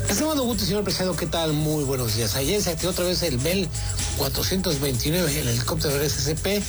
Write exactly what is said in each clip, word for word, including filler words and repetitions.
Estimado Guti, señor Preciado, ¿qué tal? Muy buenos días. Ayer se activó otra vez el Bell cuatrocientos veintinueve, el helicóptero del S S P,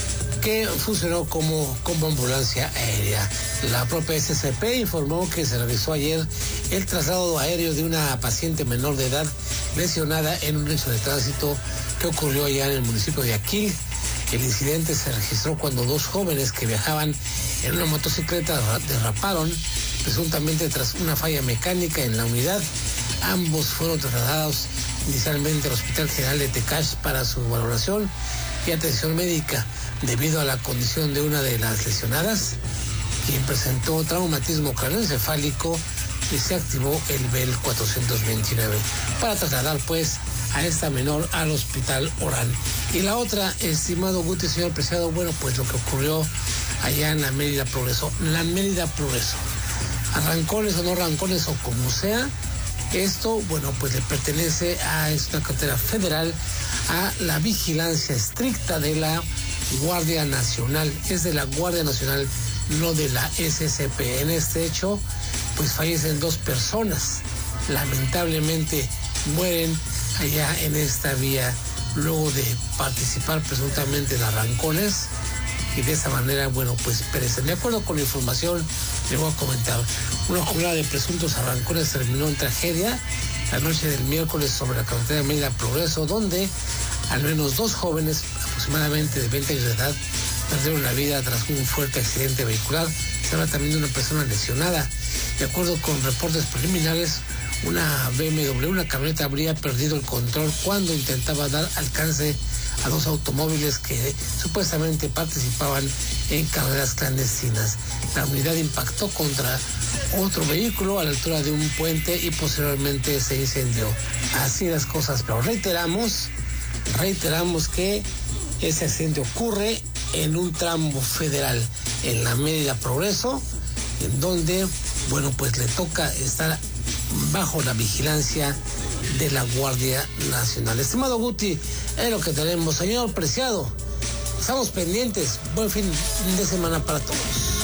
que funcionó como, como ambulancia aérea. La propia S S P informó que se realizó ayer el traslado aéreo de una paciente menor de edad lesionada en un hecho de tránsito que ocurrió allá en el municipio de Aquil. El incidente se registró cuando dos jóvenes que viajaban en una motocicleta derraparon, presuntamente tras una falla mecánica en la unidad. Ambos fueron trasladados inicialmente al Hospital General de Tecash para su valoración y atención médica. Debido a la condición de una de las lesionadas, quien presentó traumatismo craneoencefálico, y se activó el Bell cuatrocientos veintinueve para trasladar pues a esta menor al Hospital Orán. Y la otra, estimado Guti, señor Preciado, bueno, pues lo que ocurrió allá en la Mérida Progreso, la Mérida Progreso, arrancones o no arrancones o como sea, esto, bueno, pues le pertenece a esta cartera federal, a la vigilancia estricta de la Guardia Nacional, es de la Guardia Nacional, no de la S S P. En este hecho, pues fallecen dos personas, lamentablemente mueren allá en esta vía luego de participar presuntamente en arrancones y de esa manera, bueno, pues perecen. De acuerdo con la información, le voy a comentar, una jornada de presuntos arrancones terminó en tragedia la noche del miércoles sobre la carretera de Mérida Progreso, donde al menos dos jóvenes aproximadamente de veinte años de edad perdieron la vida tras un fuerte accidente vehicular. Se habla también de una persona lesionada. De acuerdo con reportes preliminares, una B M W, una camioneta, habría perdido el control cuando intentaba dar alcance a dos automóviles que supuestamente participaban en carreras clandestinas. La unidad impactó contra otro vehículo a la altura de un puente y posteriormente se incendió. Así las cosas, pero reiteramos, reiteramos que ese accidente ocurre en un tramo federal, en la Mérida Progreso, en donde, bueno, pues le toca estar bajo la vigilancia de la Guardia Nacional. Estimado Guti, es lo que tenemos. Señor Preciado, estamos pendientes. Buen fin de semana para todos.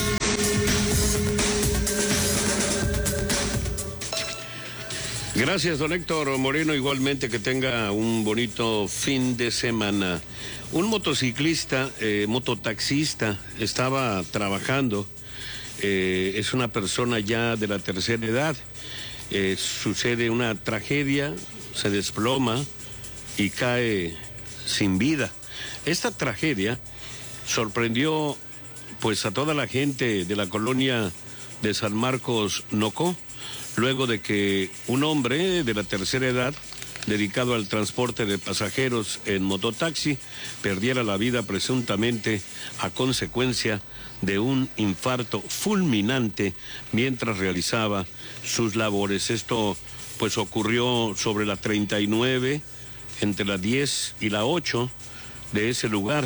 Gracias, don Héctor Moreno. Igualmente que tenga un bonito fin de semana. Un motociclista, eh, mototaxista, estaba trabajando. Eh, es una persona ya de la tercera edad. Eh, sucede una tragedia, se desploma y cae sin vida. Esta tragedia sorprendió pues a toda la gente de la colonia de San Marcos Nocó, luego de que un hombre de la tercera edad, dedicado al transporte de pasajeros en mototaxi, perdiera la vida presuntamente a consecuencia de un infarto fulminante mientras realizaba sus labores. Esto pues ocurrió sobre la treinta y nueve, entre las diez y la ocho de ese lugar.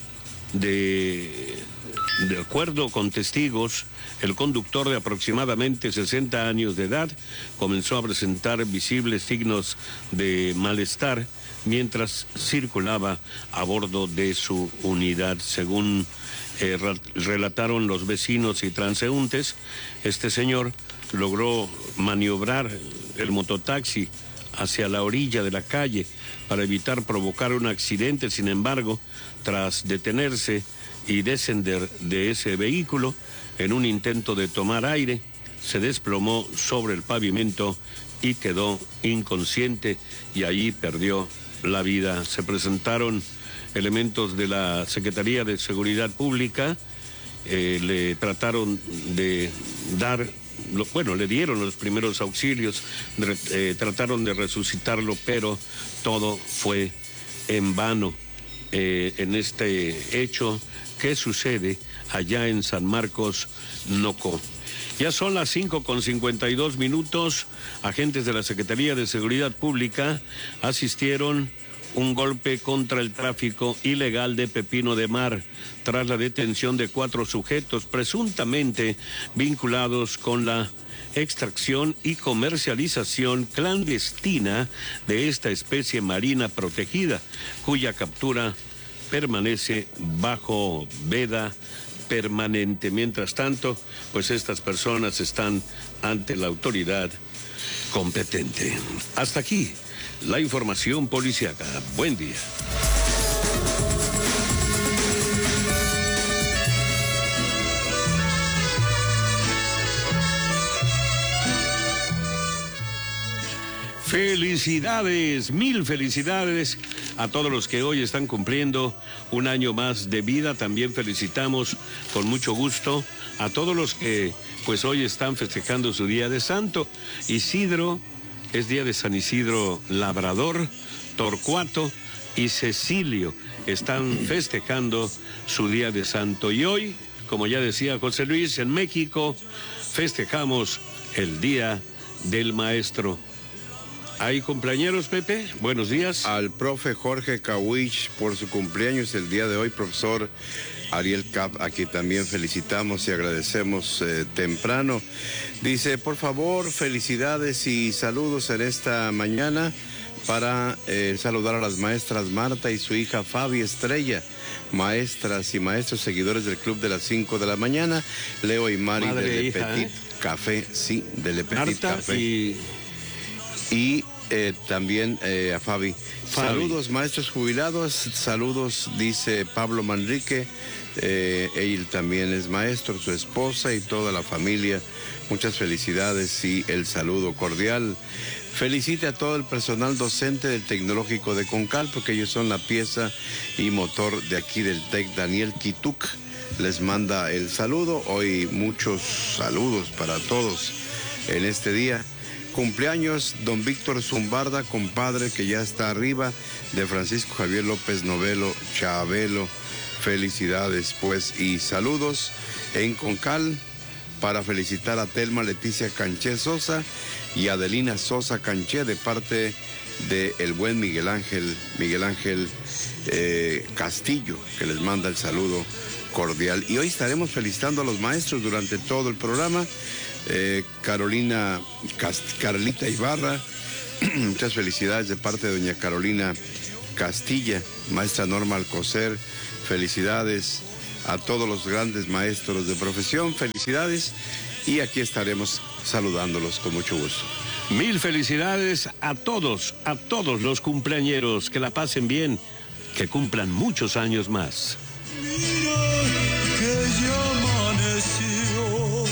De, de acuerdo con testigos, el conductor de aproximadamente sesenta años de edad comenzó a presentar visibles signos de malestar mientras circulaba a bordo de su unidad. Según eh, relataron los vecinos y transeúntes, este señor logró maniobrar el mototaxi hacia la orilla de la calle para evitar provocar un accidente. Sin embargo, tras detenerse y descender de ese vehículo en un intento de tomar aire, se desplomó sobre el pavimento y quedó inconsciente y allí perdió la vida. Se presentaron elementos de la Secretaría de Seguridad Pública, eh, le trataron de dar, bueno, le dieron los primeros auxilios, eh, trataron de resucitarlo, pero todo fue en vano. Eh, en este hecho que sucede allá en San Marcos Nocó. Ya son las cinco con cincuenta y dos minutos. Agentes de la Secretaría de Seguridad Pública asistieron un golpe contra el tráfico ilegal de pepino de mar tras la detención de cuatro sujetos presuntamente vinculados con la extracción y comercialización clandestina de esta especie marina protegida, cuya captura permanece bajo veda permanente. Mientras tanto, pues estas personas están ante la autoridad competente. Hasta aquí la información policíaca. Buen día. Felicidades, mil felicidades a todos los que hoy están cumpliendo un año más de vida. También felicitamos con mucho gusto a todos los que pues hoy están festejando su día de santo. Isidro, es día de San Isidro Labrador, Torcuato y Cecilio están festejando su día de santo. Y hoy, como ya decía José Luis, en México festejamos el Día del Maestro. ¿Hay cumpleañeros, Pepe? Buenos días. Al profe Jorge Kawich por su cumpleaños el día de hoy, profesor Ariel Cap, a quien también felicitamos y agradecemos eh, temprano. Dice, por favor, felicidades y saludos en esta mañana para eh, saludar a las maestras Marta y su hija Fabi Estrella, maestras y maestros seguidores del Club de las cinco de la mañana, Leo y Mari Madre de Le hija, Petit ¿eh? Café, sí, de Le Petit Marta Café. y... Y eh, también eh, a Fabi. Fabi. Saludos, maestros jubilados. Saludos, dice Pablo Manrique. Eh, él también es maestro, su esposa y toda la familia. Muchas felicidades y el saludo cordial. Felicite a todo el personal docente del Tecnológico de Concal, porque ellos son la pieza y motor de aquí del TEC. Daniel Kituc les manda el saludo. Hoy muchos saludos para todos en este día. Cumpleaños, don Víctor Zumbarda, compadre que ya está arriba, de Francisco Javier López Novelo, Chabelo. Felicidades, pues, y saludos en Concal para felicitar a Telma Leticia Canché Sosa y Adelina Sosa Canché de parte de el buen Miguel Ángel, Miguel Ángel eh, Castillo, que les manda el saludo cordial. Y hoy estaremos felicitando a los maestros durante todo el programa. Eh, Carolina Cast Carlita Ibarra, muchas felicidades de parte de doña Carolina Castilla, maestra Norma Alcocer, felicidades a todos los grandes maestros de profesión, felicidades, y aquí estaremos saludándolos con mucho gusto. Mil felicidades a todos, a todos los cumpleañeros, que la pasen bien, que cumplan muchos años más. Mira que ya amaneció.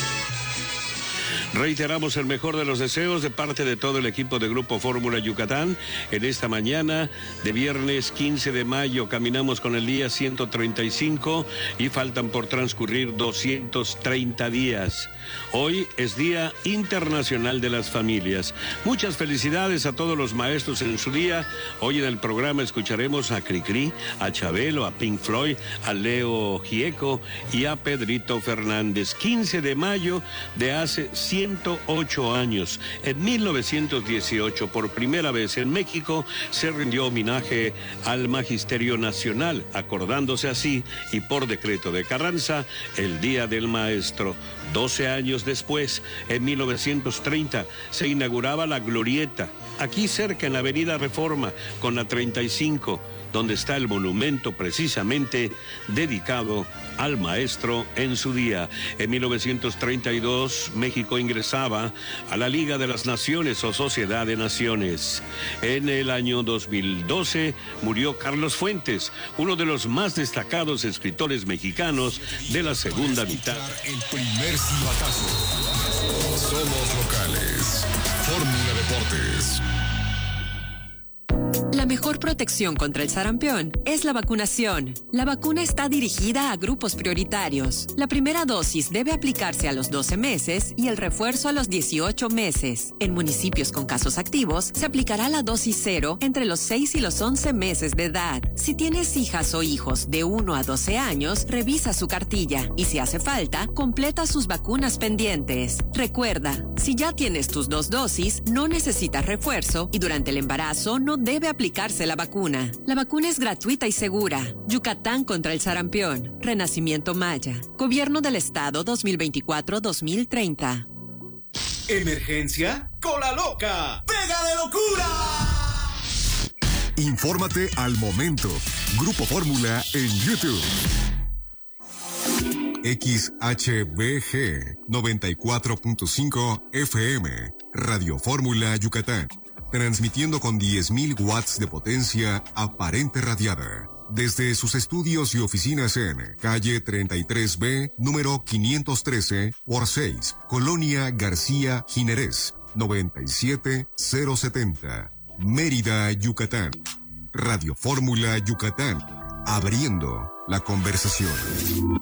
Reiteramos el mejor de los deseos de parte de todo el equipo de Grupo Fórmula Yucatán. En esta mañana de viernes quince de mayo caminamos con el día ciento treinta y cinco y faltan por transcurrir doscientos treinta días. Hoy es Día Internacional de las Familias. Muchas felicidades a todos los maestros en su día. Hoy en el programa escucharemos a Cricri, a Chabelo, a Pink Floyd, a Leo Gieco y a Pedrito Fernández. quince de mayo de hace ciento ocho años. En mil novecientos dieciocho, por primera vez en México, se rindió homenaje al Magisterio Nacional, acordándose así y por decreto de Carranza el Día del Maestro. doce años después, en mil novecientos treinta, se inauguraba la Glorieta, aquí cerca en la Avenida Reforma, con la treinta y cinco, donde está el monumento precisamente dedicado al maestro en su día. En mil novecientos treinta y dos, México ingresaba a la Liga de las Naciones o Sociedad de Naciones. En el año dos mil doce murió Carlos Fuentes, uno de los más destacados escritores mexicanos de la segunda mitad. El primer silbatazo. Somos locales. Fórmula Deportes. La mejor protección contra el sarampión es la vacunación. La vacuna está dirigida a grupos prioritarios. La primera dosis debe aplicarse a los doce meses y el refuerzo a los dieciocho meses. En municipios con casos activos, se aplicará la dosis cero entre los seis y los once meses de edad. Si tienes hijas o hijos de uno a doce años, revisa su cartilla y si hace falta, completa sus vacunas pendientes. Recuerda, si ya tienes tus dos dosis, no necesitas refuerzo y durante el embarazo no debe aplicarse la vacuna. La vacuna es gratuita y segura. Yucatán contra el sarampión. Renacimiento Maya. Gobierno del Estado dos mil veinticuatro a dos mil treinta. Emergencia con la loca. ¡Pega de locura! Infórmate al momento. Grupo Fórmula en YouTube. X H B G noventa y cuatro punto cinco F M, Radio Fórmula Yucatán, transmitiendo con diez mil watts de potencia aparente radiada, desde sus estudios y oficinas en calle treinta y tres B, número quinientos trece por seis, Colonia García Jiménez, noventa y siete mil setenta, Mérida, Yucatán. Radio Fórmula Yucatán, abriendo la conversación.